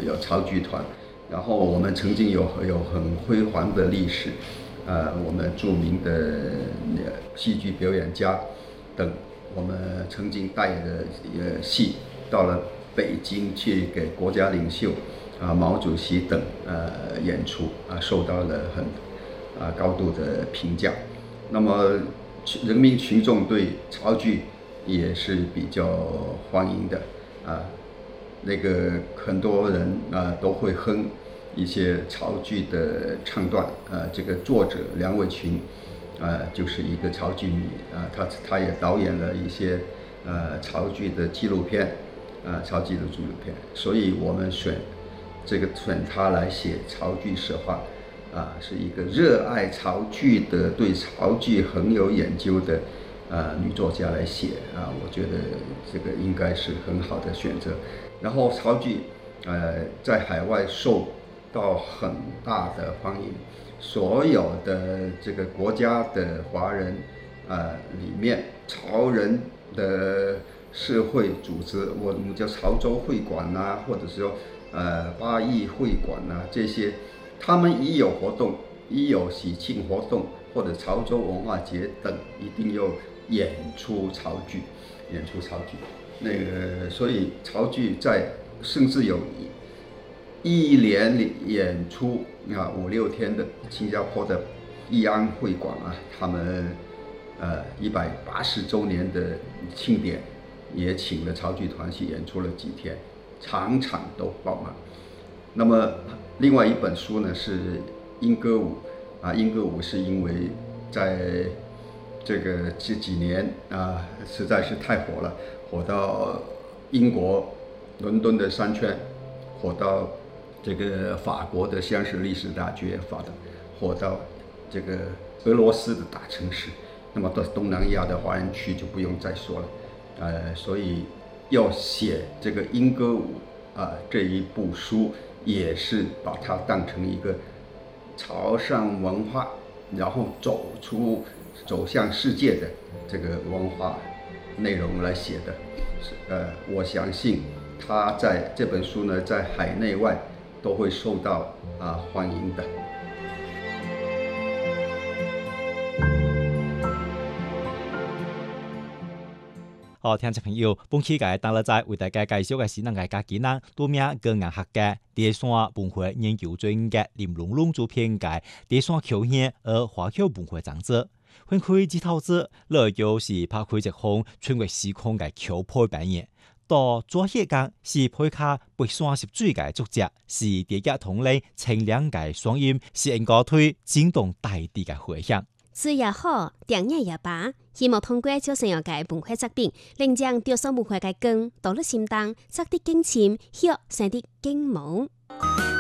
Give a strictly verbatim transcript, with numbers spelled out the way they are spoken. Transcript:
有曹剧团，然后我们曾经有有很辉煌的历史，呃，我们著名的戏剧表演家等，我们曾经带的呃戏到了北京去给国家领袖啊、毛主席等呃演出啊，受到了很啊高度的评价。那么人民群众对曹剧也是比较欢迎的啊，那个很多人啊都会哼一些曹剧的唱段，呃，这个作者梁伟群，呃，就是一个曹剧迷啊，他他也导演了一些呃曹剧的纪录片，啊，曹剧的纪录片，所以我们选这个选他来写曹剧实话，啊，是一个热爱曹剧的、对曹剧很有研究的啊女作家来写啊，我觉得这个应该是很好的选择。然后曹剧呃在海外受到很大的欢迎，所有的这个国家的华人呃里面，潮人的社会组织，我们叫潮州会馆呐、啊，或者是说呃八义会馆呐、啊，这些他们一有活动，一有喜庆活动或者潮州文化节等，一定要演出曹剧，演出曹剧。那个，所以曹剧在甚至有一连演出啊五六天的新加坡的义安会馆啊，他们呃一百八十周年的庆典也请了曹剧团去演出了几天，场场都爆满。那么另外一本书呢是莺歌舞啊，莺歌舞是因为在这个这几年啊实在是太火了，火到英国伦敦的商圈，火到这个法国的香榭丽舍大学，火到火到这个俄罗斯的大城市，那么到东南亚的华人区就不用再说了，呃，所以要写这个莺歌舞啊这一部书，也是把它当成一个潮汕文化，然后走出走向世界的这个文化内容来写的。呃，我相信他在这本书呢，在海内外都会受到啊欢迎的。 好，聽眾朋友，本期嘅當日在為大家介紹嘅是咱嘅家己人，多名個藝學家、第三文化研究專家林龍龍做編嘅第三口語而華僑文化長者，分開指導者，樂遊是拍開一項穿越時空嘅橋配扮演。到左下角是配卡背山十水嘅作者，是第一同類清亮嘅聲音，是應該對震動大地嘅回響。 字也好，電影也罷，希望通過招生有嘅文化作品，令將雕塑文化嘅根到了心當，作得更深，學生得更夢。